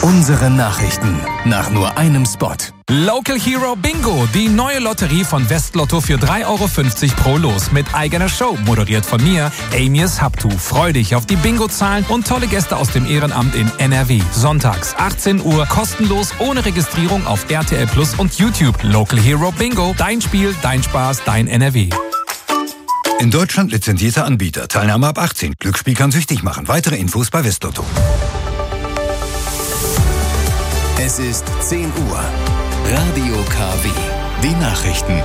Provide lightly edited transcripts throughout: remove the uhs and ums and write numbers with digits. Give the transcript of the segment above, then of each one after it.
Unsere Nachrichten nach nur einem Spot. Local Hero Bingo, die neue Lotterie von Westlotto für 3,50 € pro Los mit eigener Show, moderiert von mir, Amias Habtu. Freu dich auf die Bingo-Zahlen und tolle Gäste aus dem Ehrenamt in NRW. Sonntags, 18 Uhr, kostenlos, ohne Registrierung auf RTL Plus und YouTube. Local Hero Bingo, dein Spiel, dein Spaß, dein NRW. In Deutschland lizenzierter Anbieter. Teilnahme ab 18. Glücksspiel kann süchtig machen. Weitere Infos bei Westlotto. Es ist 10 Uhr. Radio KW. Die Nachrichten.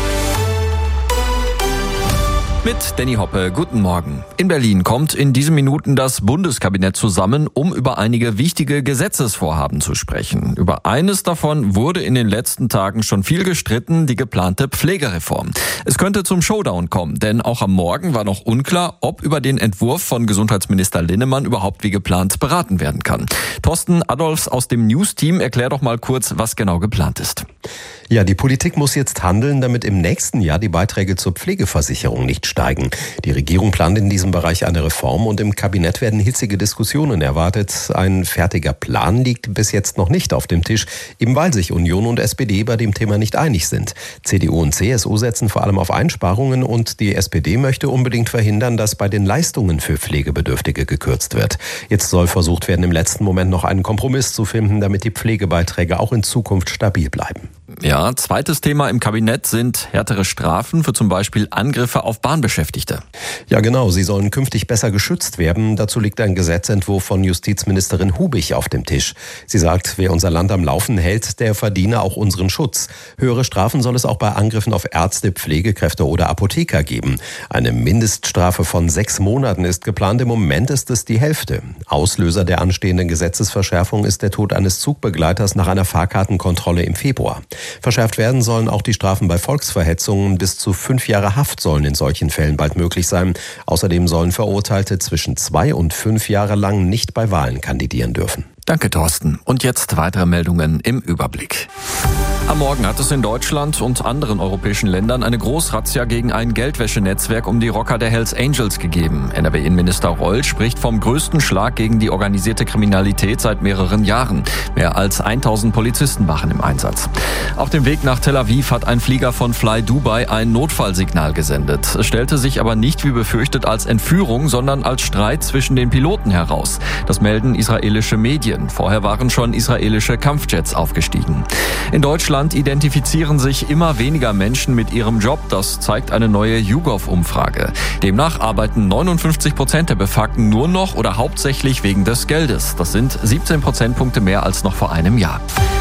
Mit Danny Hoppe, guten Morgen. In Berlin kommt in diesen Minuten das Bundeskabinett zusammen, um über einige wichtige Gesetzesvorhaben zu sprechen. Über eines davon wurde in den letzten Tagen schon viel gestritten, die geplante Pflegereform. Es könnte zum Showdown kommen, denn auch am Morgen war noch unklar, ob über den Entwurf von Gesundheitsminister Linnemann überhaupt wie geplant beraten werden kann. Thorsten Adolfs aus dem News-Team, erklär doch mal kurz, was genau geplant ist. Ja, die Politik muss jetzt handeln, damit im nächsten Jahr die Beiträge zur Pflegeversicherung nicht steigen. Die Regierung plant in diesem Bereich eine Reform und im Kabinett werden hitzige Diskussionen erwartet. Ein fertiger Plan liegt bis jetzt noch nicht auf dem Tisch, eben weil sich Union und SPD bei dem Thema nicht einig sind. CDU und CSU setzen vor allem auf Einsparungen und die SPD möchte unbedingt verhindern, dass bei den Leistungen für Pflegebedürftige gekürzt wird. Jetzt soll versucht werden, im letzten Moment noch einen Kompromiss zu finden, damit die Pflegebeiträge auch in Zukunft stabil bleiben. Ja, zweites Thema im Kabinett sind härtere Strafen für zum Beispiel Angriffe auf Bahnbeschäftigte. Ja, genau. Sie sollen künftig besser geschützt werden. Dazu liegt ein Gesetzentwurf von Justizministerin Hubich auf dem Tisch. Sie sagt, wer unser Land am Laufen hält, der verdiene auch unseren Schutz. Höhere Strafen soll es auch bei Angriffen auf Ärzte, Pflegekräfte oder Apotheker geben. Eine Mindeststrafe von 6 Monaten ist geplant. Im Moment ist es die Hälfte. Auslöser der anstehenden Gesetzesverschärfung ist der Tod eines Zugbegleiters nach einer Fahrkartenkontrolle im Februar. Verschärft werden sollen auch die Strafen bei Volksverhetzungen. Bis zu 5 Jahre Haft sollen in solchen Fällen bald möglich sein. Außerdem sollen Verurteilte zwischen 2 und 5 Jahre lang nicht bei Wahlen kandidieren dürfen. Danke, Thorsten. Und jetzt weitere Meldungen im Überblick. Am Morgen hat es in Deutschland und anderen europäischen Ländern eine Großrazzia gegen ein Geldwäschenetzwerk um die Rocker der Hells Angels gegeben. NRW-Innenminister Reul spricht vom größten Schlag gegen die organisierte Kriminalität seit mehreren Jahren. Mehr als 1000 Polizisten waren im Einsatz. Auf dem Weg nach Tel Aviv hat ein Flieger von Fly Dubai ein Notfallsignal gesendet. Es stellte sich aber nicht wie befürchtet als Entführung, sondern als Streit zwischen den Piloten heraus. Das melden israelische Medien. Vorher waren schon israelische Kampfjets aufgestiegen. In Deutschland identifizieren sich immer weniger Menschen mit ihrem Job. Das zeigt eine neue YouGov-Umfrage. Demnach arbeiten 59% der Befragten nur noch oder hauptsächlich wegen des Geldes. Das sind 17 Prozentpunkte mehr als noch vor einem Jahr.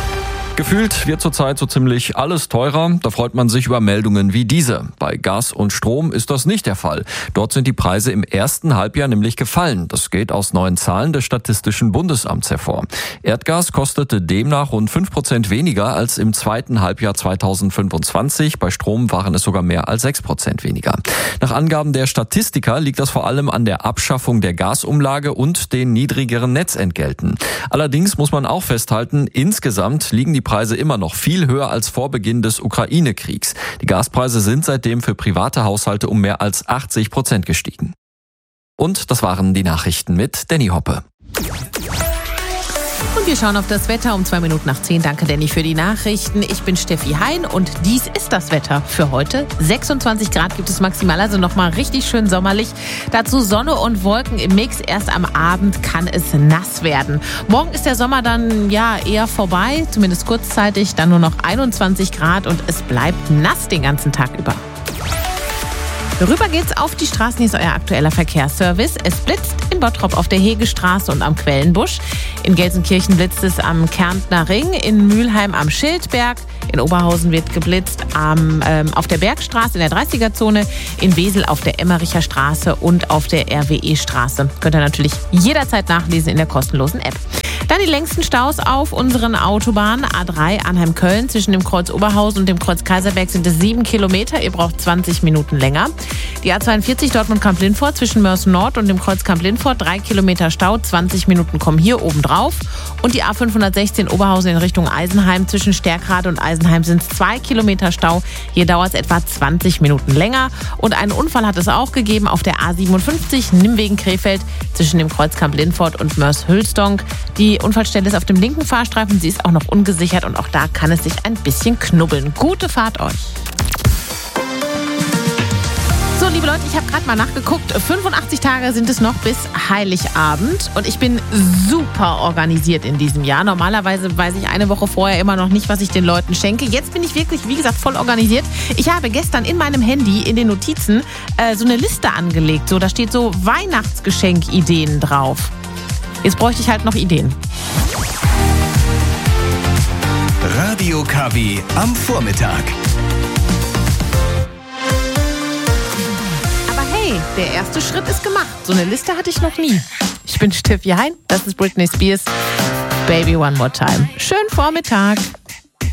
Gefühlt wird zurzeit so ziemlich alles teurer. Da freut man sich über Meldungen wie diese. Bei Gas und Strom ist das nicht der Fall. Dort sind die Preise im ersten Halbjahr nämlich gefallen. Das geht aus neuen Zahlen des Statistischen Bundesamts hervor. Erdgas kostete demnach rund 5% weniger als im zweiten Halbjahr 2025. Bei Strom waren es sogar mehr als 6% weniger. Nach Angaben der Statistiker liegt das vor allem an der Abschaffung der Gasumlage und den niedrigeren Netzentgelten. Allerdings muss man auch festhalten, insgesamt liegen die Preise immer noch viel höher als vor Beginn des Ukraine-Kriegs. Die Gaspreise sind seitdem für private Haushalte um mehr als 80% gestiegen. Und das waren die Nachrichten mit Danny Hoppe. Und wir schauen auf das Wetter um 10:02. Danke, Danny, für die Nachrichten. Ich bin Steffi Hein und dies ist das Wetter für heute. 26 Grad gibt es maximal, also nochmal richtig schön sommerlich. Dazu Sonne und Wolken im Mix. Erst am Abend kann es nass werden. Morgen ist der Sommer dann eher vorbei, zumindest kurzzeitig. Dann nur noch 21 Grad und es bleibt nass den ganzen Tag über. Rüber geht's auf die Straßen. Hier ist euer aktueller Verkehrsservice. Es blitzt in Bottrop auf der Hegestraße und am Quellenbusch. In Gelsenkirchen blitzt es am Kärntner Ring. In Mülheim am Schildberg. In Oberhausen wird geblitzt auf der Bergstraße in der 30er-Zone. In Wesel auf der Emmericher Straße und auf der RWE-Straße. Könnt ihr natürlich jederzeit nachlesen in der kostenlosen App. Dann die längsten Staus auf unseren Autobahnen. A3 Arnheim-Köln zwischen dem Kreuz Oberhausen und dem Kreuz Kaiserberg sind es 7 Kilometer. Ihr braucht 20 Minuten länger. Die A42 Dortmund-Kamp-Lindfort zwischen Mörs Nord und dem Kreuz Kamp-Lindfort 3 Kilometer Stau. 20 Minuten kommen hier oben drauf. Und die A516 Oberhausen in Richtung Eisenheim zwischen Stärkrade und Eisenheim sind es 2 Kilometer Stau. Hier dauert es etwa 20 Minuten länger. Und einen Unfall hat es auch gegeben auf der A57 Nimwegen-Krefeld zwischen dem Kreuz Kamp-Lindfort und Mörs-Hülsdonk. Die Unfallstelle ist auf dem linken Fahrstreifen. Sie ist auch noch ungesichert und auch da kann es sich ein bisschen knubbeln. Gute Fahrt euch. So, liebe Leute, ich habe gerade mal nachgeguckt. 85 Tage sind es noch bis Heiligabend und ich bin super organisiert in diesem Jahr. Normalerweise weiß ich eine Woche vorher immer noch nicht, was ich den Leuten schenke. Jetzt bin ich wirklich, wie gesagt, voll organisiert. Ich habe gestern in meinem Handy in den Notizen so eine Liste angelegt. So, da steht so Weihnachtsgeschenkideen drauf. Jetzt bräuchte ich halt noch Ideen. Radio KW am Vormittag. Der erste Schritt ist gemacht. So eine Liste hatte ich noch nie. Ich bin Steffi Hein, das ist Britney Spears. Baby One More Time. Schönen Vormittag.